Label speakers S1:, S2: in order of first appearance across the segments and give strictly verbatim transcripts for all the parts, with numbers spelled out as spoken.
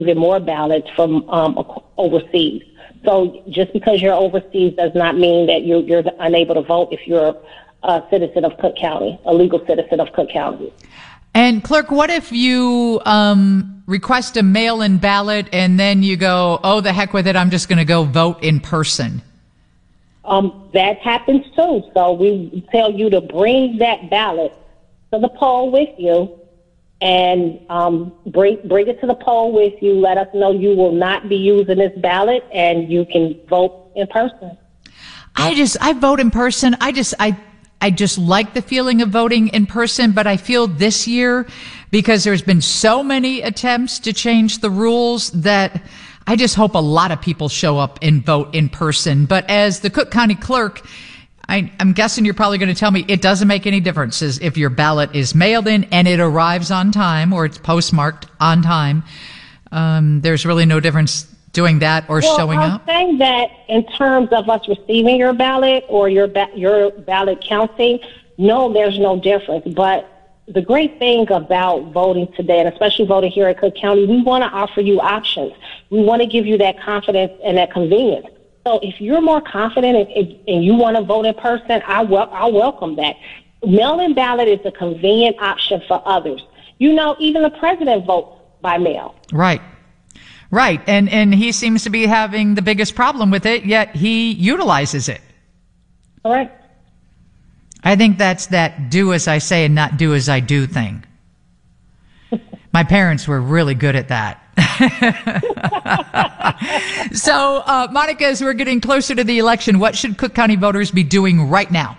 S1: get more ballots from um, overseas. So just because you're overseas does not mean that you're, you're unable to vote if you're a citizen of Cook County, a legal citizen of Cook County.
S2: And clerk, what if you um, request a mail-in ballot and then you go, oh, the heck with it, I'm just going to go vote in person?
S1: Um, that happens too. So we tell you to bring that ballot to the poll with you and um, bring bring it to the poll with you. Let us know you will not be using this ballot and you can vote in person.
S2: I just, I vote in person. I just, I I just like the feeling of voting in person, but I feel this year, because there's been so many attempts to change the rules, that I just hope a lot of people show up and vote in person. But as the Cook County clerk, I, I'm guessing you're probably going to tell me it doesn't make any difference if your ballot is mailed in and it arrives on time or it's postmarked on time. Um, there's really no difference doing that or
S1: well,
S2: showing
S1: I'm
S2: up?
S1: I'm saying that in terms of us receiving your ballot or your ba- your ballot counting, no, there's no difference. But the great thing about voting today, and especially voting here at Cook County, we want to offer you options. We want to give you that confidence and that convenience. So if you're more confident and, and, and you want to vote in person, I wel- I welcome that. Mail-in ballot is a convenient option for others. You know, even the president votes by mail.
S2: Right. Right. And and he seems to be having the biggest problem with it, yet he utilizes it.
S1: All right.
S2: I think that's that do as I say and not do as I do thing. My parents were really good at that. So, uh, Monica, as we're getting closer to the election, what should Cook County voters be doing right now?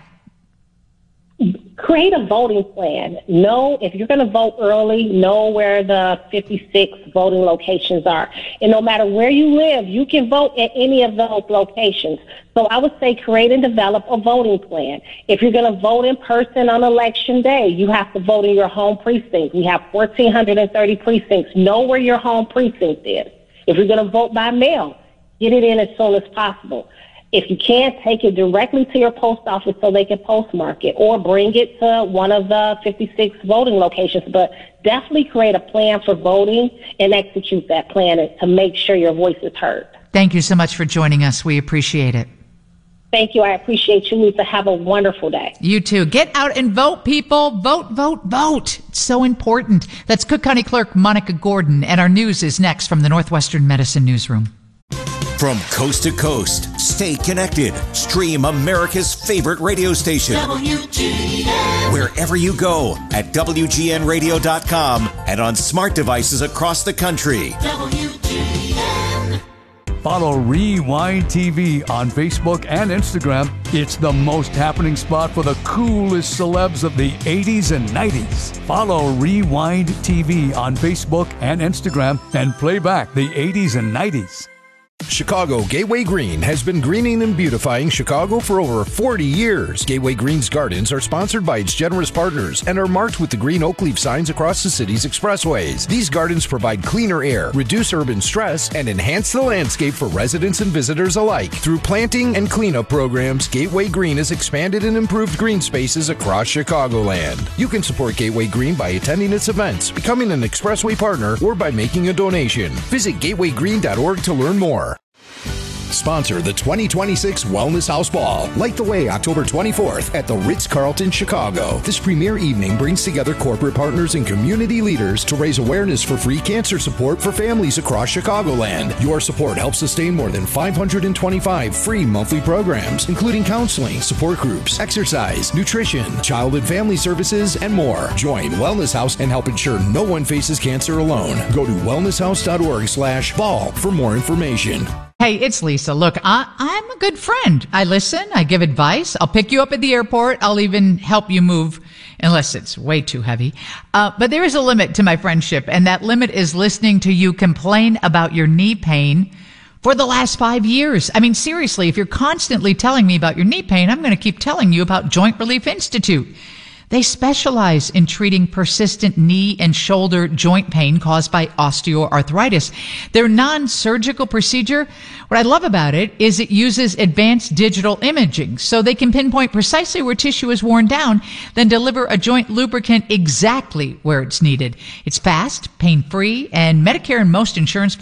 S1: Create a voting plan. Know if you're going to vote early, know where the fifty-six voting locations are. And no matter where you live, you can vote at any of those locations. So I would say create and develop a voting plan. If you're going to vote in person on election day, you have to vote in your home precinct. We have one thousand four hundred thirty precincts. Know where your home precinct is. If you're going to vote by mail, get it in as soon as possible. If you can't, take it directly to your post office so they can postmark it, or bring it to one of the fifty-six voting locations. But definitely create a plan for voting and execute that plan to make sure your voice is heard.
S2: Thank you so much for joining us. We appreciate it.
S1: Thank you. I appreciate you, Lisa. Have a wonderful day.
S2: You too. Get out and vote, people. Vote, vote, vote. It's so important. That's Cook County Clerk Monica Gordon, and our news is next from the Northwestern Medicine Newsroom.
S3: From coast to coast, stay connected. Stream America's favorite radio station. W G N. Wherever you go at W G N radio dot com and on smart devices across the country. W G N.
S4: Follow Rewind T V on Facebook and Instagram. It's the most happening spot for the coolest celebs of the eighties and nineties. Follow Rewind T V on Facebook and Instagram and play back the eighties and nineties.
S5: Chicago Gateway Green has been greening and beautifying Chicago for over forty years. Gateway Green's gardens are sponsored by its generous partners and are marked with the green oak leaf signs across the city's expressways. These gardens provide cleaner air, reduce urban stress, and enhance the landscape for residents and visitors alike. Through planting and cleanup programs, Gateway Green has expanded and improved green spaces across Chicagoland. You can support Gateway Green by attending its events, becoming an expressway partner, or by making a donation. Visit gateway green dot org to learn more. Sponsor the twenty twenty-six Wellness House Ball. Light the way October twenty-fourth at the Ritz-Carlton, Chicago. This premier evening brings together corporate partners and community leaders to raise awareness for free cancer support for families across Chicagoland. Your support helps sustain more than five hundred twenty-five free monthly programs, including counseling, support groups, exercise, nutrition, child and family services, and more. Join Wellness House and help ensure no one faces cancer alone. Go to wellness house dot org slash ball for more information.
S2: Hey, it's Lisa. Look, I, I'm a good friend. I listen. I give advice. I'll pick you up at the airport. I'll even help you move, unless it's way too heavy. Uh, but there is a limit to my friendship, and that limit is listening to you complain about your knee pain for the last five years. I mean, seriously, if you're constantly telling me about your knee pain, I'm going to keep telling you about Joint Relief Institute. They specialize in treating persistent knee and shoulder joint pain caused by osteoarthritis. Their non-surgical procedure, what I love about it is it uses advanced digital imaging, so they can pinpoint precisely where tissue is worn down, then deliver a joint lubricant exactly where it's needed. It's fast, pain-free, and Medicare and most insurance